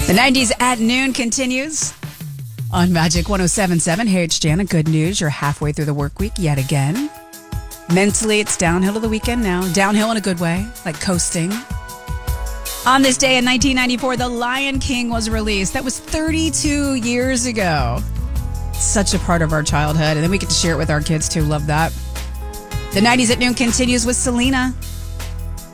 The 90s at noon continues on Magic 107.7. Hey, it's Jana. Good news. You're halfway through the work week yet again. Mentally, it's downhill to the weekend now. Downhill in a good way, like coasting. On this day in 1994, The Lion King was released. That was 32 years ago. Such a part of our childhood. And then we get to share it with our kids, too. Love that. The 90s at noon continues with Selena.